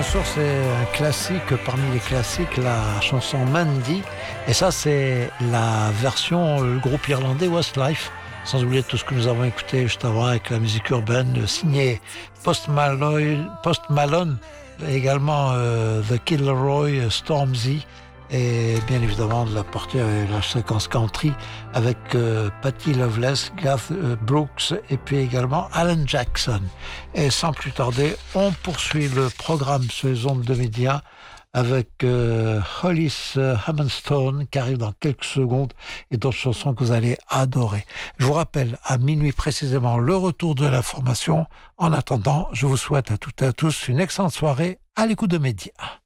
bien sûr, c'est un classique parmi les classiques, la chanson Mandy. Et ça, c'est la version, le groupe irlandais Westlife. Sans oublier tout ce que nous avons écouté juste avant avec la musique urbaine signée Post Malone, également The Kid Laroi, Stormzy, et bien évidemment de la partie la séquence country avec Patti Loveless, Garth Brooks et puis également Alan Jackson. Et sans plus tarder, on poursuit le programme sur les ondes de médias avec Hollis Hammerstone qui arrive dans quelques secondes et d'autres chansons que vous allez adorer. Je vous rappelle à minuit précisément le retour de l'information. En attendant, je vous souhaite à toutes et à tous une excellente soirée à l'écoute de médias.